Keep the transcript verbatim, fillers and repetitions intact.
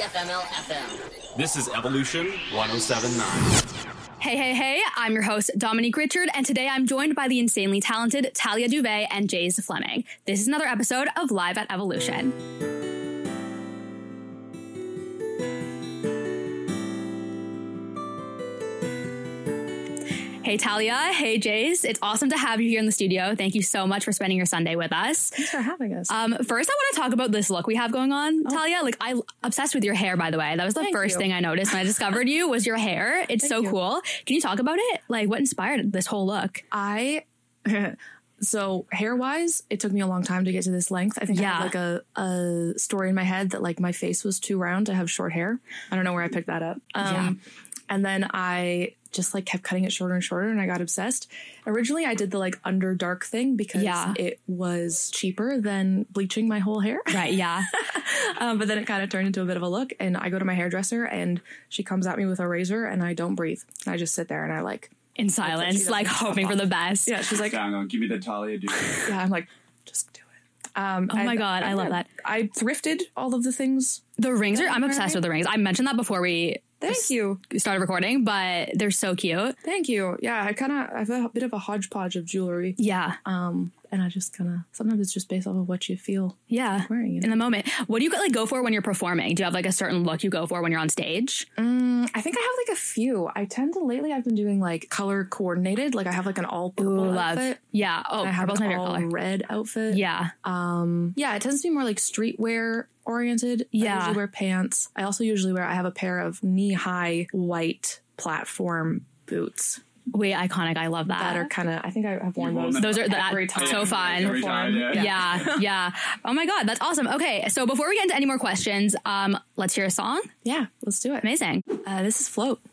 F M L F M. This is Evolution one oh seven point nine. Hey, hey, hey, I'm your host, Dominique Richard, and today I'm joined by the insanely talented Talia Duvet and Jays Fleming. This is another episode of Live at Evolution. Hey, Talia. Hey, Jace. It's awesome to have you here in the studio. Thank you so much for spending your Sunday with us. Thanks for having us. Um, first, I want to talk about this look we have going on, Oh. Talia. Like, I'm obsessed with your hair, by the way. That was the Thank first you. thing I noticed when I discovered you was your hair. It's Thank so you. cool. Can you talk about it? Like, what inspired this whole look? I, so hair wise, it took me a long time to get to this length. I think Yeah. I had like a, a story in my head that like my face was too round to have short hair. I don't know where I picked that up. Um, And then I just like kept cutting it shorter and shorter and I got obsessed. Originally I did the like under dark thing because Yeah. it was cheaper than bleaching my whole hair. Right, yeah. Um, but then it kind of turned into a bit of a look and I go to my hairdresser and she comes at me with a razor and I don't breathe. I just sit there and I like, In she silence, doesn't like chop hoping for off. the best. yeah, she's like, Hang on, give me the Talia Duvet. yeah, I'm like, just do it. Um, Oh my and God, I love that. I thrifted all of the things. The rings are, I'm Right. obsessed with the rings. I mentioned that before we Thank you. started recording, but they're so cute. Thank you. Yeah, I kind of I have a bit of a hodgepodge of jewelry. Yeah, Um, and I just kind of, sometimes it's just based off of what you feel yeah. wearing. You know? In the moment. What do you like go for when you're performing? Do you have like a certain look you go for when you're on stage? Mm, I think I have like a few. I tend to, lately I've been doing like color coordinated. Like I have like an all purple Ooh, love. outfit. Yeah. Oh, I have purple's an my favorite all color. red outfit. Yeah. Um, yeah, it tends to be more like streetwear oriented. Yeah. I usually wear pants. I also usually wear, I have a pair of knee-high white platform boots Wait, iconic. I love that. that are kind of, I think I have worn You've worn those. them. Those are that, Every time. so fun. Every time, yeah. Yeah, yeah. Oh my God, that's awesome. Okay, so before we get into any more questions, um, let's hear a song. Yeah, let's do it. Amazing. Uh, this is Float.